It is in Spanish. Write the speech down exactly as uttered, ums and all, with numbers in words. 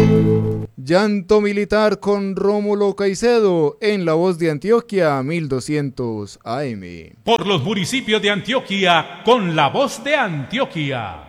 Llanto militar con Rómulo Caicedo en La Voz de Antioquia mil doscientos A M. Por los municipios de Antioquia con La Voz de Antioquia.